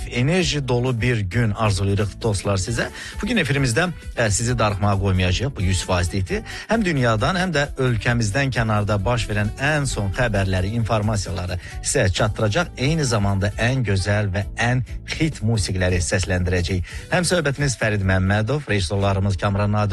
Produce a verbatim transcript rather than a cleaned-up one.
enerji dolu bir gün arzulayırıq dostlar size. Bugün efirimizde e, sizi darıxmağa qoymayacağıq. Bu yüz faizlikdir. Hem dünyadan hem de ülkemizden kenarda baş veren en son haberleri, informasiyaları size çatdıracaq. Eyni zamanda en güzel ve en hit musiqiləri səsləndirəcək. Hem söhbətimiz Fərid Məmmədov, rejissorlarımız Kamran Nadir